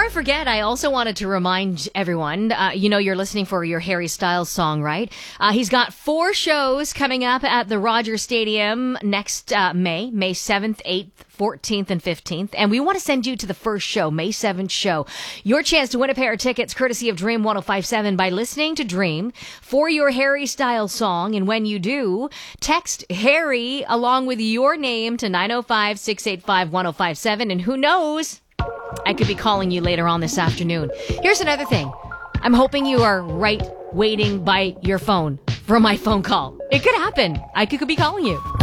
I forget, I also wanted to remind everyone, you're listening for your Harry Styles song, right? He's got 4 shows coming up at the Rogers Stadium next May 7th, 8th, 14th, and 15th. And we want to send you to the first show, May 7th show. Your chance to win a pair of tickets courtesy of Dream 1057 by listening to Dream for your Harry Styles song. And when you do, text Harry along with your name to 905-685-1057. And who knows? I could be calling you later on this afternoon. Here's another thing. I'm hoping you are waiting by your phone for my phone call. It could happen. I could be calling you.